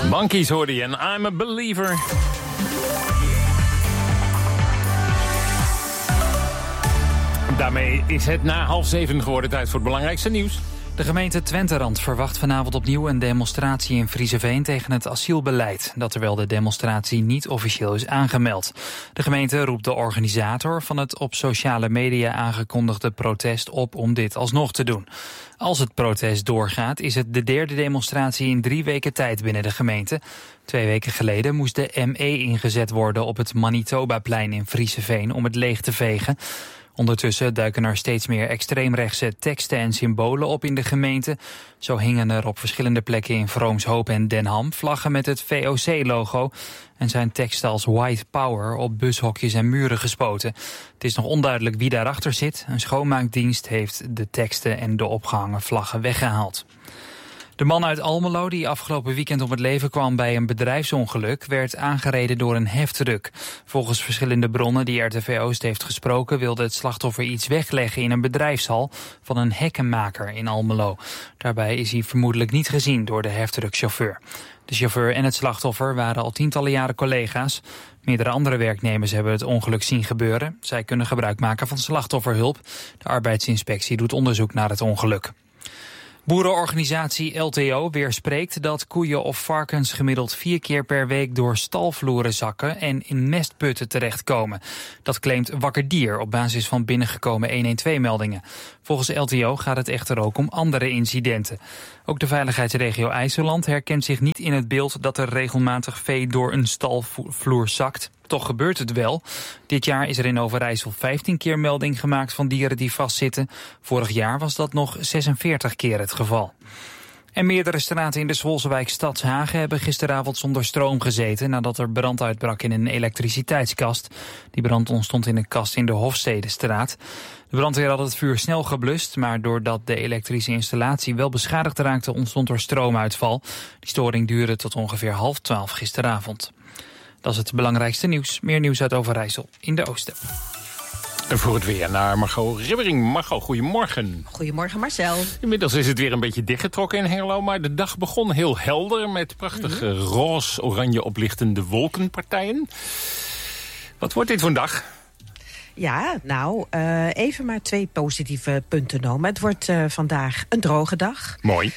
Monkeys hoorde je en I'm a Believer. Daarmee is het na 6:30 geworden, tijd voor het belangrijkste nieuws. De gemeente Twenterand verwacht vanavond opnieuw een demonstratie in Frieseveen tegen het asielbeleid, dat terwijl de demonstratie niet officieel is aangemeld. De gemeente roept de organisator van het op sociale media aangekondigde protest op om dit alsnog te doen. Als het protest doorgaat, is het de derde demonstratie in 3 weken tijd binnen de gemeente. 2 weken geleden moest de ME ingezet worden op het Manitobaplein in Frieseveen om het leeg te vegen. Ondertussen duiken er steeds meer extreemrechtse teksten en symbolen op in de gemeente. Zo hingen er op verschillende plekken in Vroomshoop en Den Ham vlaggen met het VOC-logo. En zijn teksten als White Power op bushokjes en muren gespoten. Het is nog onduidelijk wie daarachter zit. Een schoonmaakdienst heeft de teksten en de opgehangen vlaggen weggehaald. De man uit Almelo die afgelopen weekend om het leven kwam bij een bedrijfsongeluk werd aangereden door een heftruck. Volgens verschillende bronnen die RTV Oost heeft gesproken wilde het slachtoffer iets wegleggen in een bedrijfshal van een hekkenmaker in Almelo. Daarbij is hij vermoedelijk niet gezien door de heftruckchauffeur. De chauffeur en het slachtoffer waren al tientallen jaren collega's. Meerdere andere werknemers hebben het ongeluk zien gebeuren. Zij kunnen gebruik maken van slachtofferhulp. De arbeidsinspectie doet onderzoek naar het ongeluk. Boerenorganisatie LTO weerspreekt dat koeien of varkens gemiddeld 4 keer per week door stalvloeren zakken en in mestputten terechtkomen. Dat claimt Wakker Dier op basis van binnengekomen 112-meldingen. Volgens LTO gaat het echter ook om andere incidenten. Ook de veiligheidsregio IJsseland herkent zich niet in het beeld dat er regelmatig vee door een stalvloer zakt. Toch gebeurt het wel. Dit jaar is er in Overijssel 15 keer melding gemaakt van dieren die vastzitten. Vorig jaar was dat nog 46 keer het geval. En meerdere straten in de Zwolsewijk Stadshagen hebben gisteravond zonder stroom gezeten nadat er brand uitbrak in een elektriciteitskast. Die brand ontstond in een kast in de Hofstedestraat. De brandweer had het vuur snel geblust, maar doordat de elektrische installatie wel beschadigd raakte ontstond er stroomuitval. Die storing duurde tot ongeveer 11:30 gisteravond. Dat is het belangrijkste nieuws. Meer nieuws uit Overijssel in de Oosten. En voor het weer naar Margot Ribbering. Margot, goedemorgen. Goedemorgen Marcel. Inmiddels is het weer een beetje dichtgetrokken in Hengelo, maar de dag begon heel helder met prachtige roze-oranje oplichtende wolkenpartijen. Wat wordt dit voor een dag? Ja, nou, even maar 2 positieve punten noemen. Het wordt vandaag een droge dag. Mooi.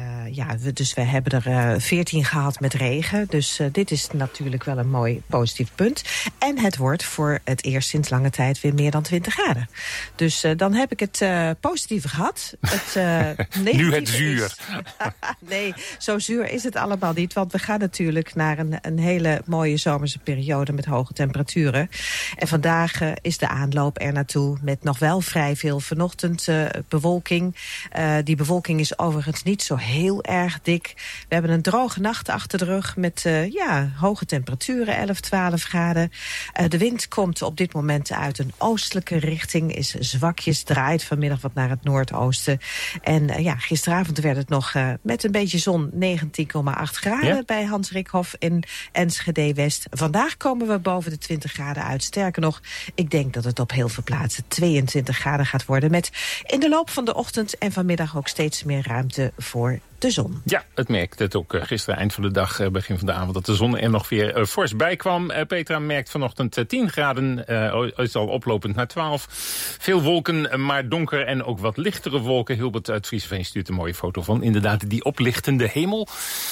We hebben er 14 gehad met regen. Dus dit is natuurlijk wel een mooi positief punt. En het wordt voor het eerst sinds lange tijd weer meer dan 20 graden. Dus dan heb ik het positieve gehad. Nu het zuur. Nee, zo zuur is het allemaal niet. Want we gaan natuurlijk naar een hele mooie zomerse periode met hoge temperaturen. En vandaag is de aanloop er naartoe met nog wel vrij veel vanochtend bewolking. Die bewolking is overigens niet zo heel erg dik. We hebben een droge nacht achter de rug met hoge temperaturen, 11, 12 graden. De wind komt op dit moment uit een oostelijke richting, is zwakjes, draait vanmiddag wat naar het noordoosten. En gisteravond werd het nog met een beetje zon 19,8 graden bij Hans Rikhoff in Enschede West. Vandaag komen we boven de 20 graden uit. Sterker nog, ik denk dat het op heel veel plaatsen 22 graden gaat worden. Met in de loop van de ochtend en vanmiddag ook steeds meer ruimte voor de zon. Ja, het merkte het ook gisteren eind van de dag, begin van de avond, dat de zon er nog weer fors bij kwam. Petra merkt vanochtend 10 graden, is al oplopend naar 12. Veel wolken, maar donker en ook wat lichtere wolken. Hilbert uit Frieseveen stuurt een mooie foto van. Inderdaad, die oplichtende hemel.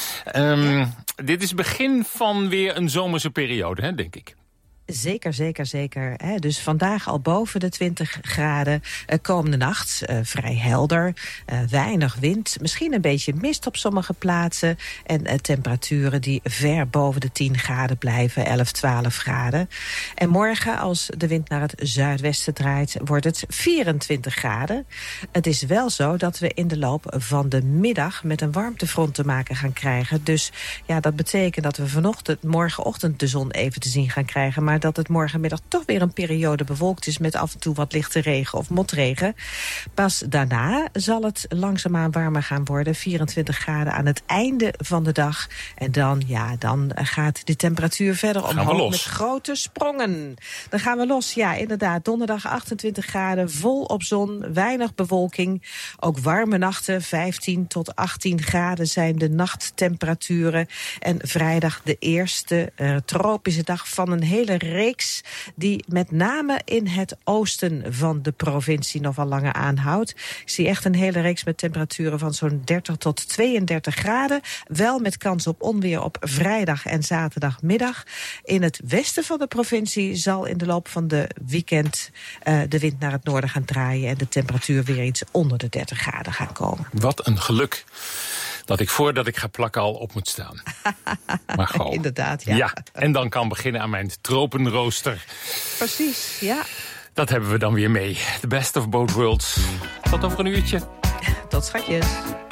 Dit is begin van weer een zomerse periode, hè, denk ik. Zeker, zeker, zeker. Dus vandaag al boven de 20 graden. Komende nacht vrij helder. Weinig wind. Misschien een beetje mist op sommige plaatsen. En temperaturen die ver boven de 10 graden blijven. 11, 12 graden. En morgen, als de wind naar het zuidwesten draait, wordt het 24 graden. Het is wel zo dat we in de loop van de middag met een warmtefront te maken gaan krijgen. Dus ja, dat betekent dat we morgenochtend de zon even te zien gaan krijgen. Maar maar dat het morgenmiddag toch weer een periode bewolkt is met af en toe wat lichte regen of motregen. Pas daarna zal het langzaamaan warmer gaan worden. 24 graden aan het einde van de dag. En dan gaat de temperatuur verder omhoog met grote sprongen. Dan gaan we los. Ja, inderdaad. Donderdag 28 graden, volop zon, weinig bewolking. Ook warme nachten, 15 tot 18 graden zijn de nachttemperaturen. En vrijdag de eerste tropische dag van een hele reeks die met name in het oosten van de provincie nog wel langer aanhoudt. Ik zie echt een hele reeks met temperaturen van zo'n 30 tot 32 graden. Wel met kans op onweer op vrijdag en zaterdagmiddag. In het westen van de provincie zal in de loop van de weekend de wind naar het noorden gaan draaien en de temperatuur weer iets onder de 30 graden gaan komen. Wat een geluk dat ik voordat ik ga plakken al op moet staan. Maar gewoon. Inderdaad, ja. En dan kan beginnen aan mijn tropenrooster. Precies, ja. Dat hebben we dan weer mee. The best of both worlds. Tot over een uurtje. Tot schatjes.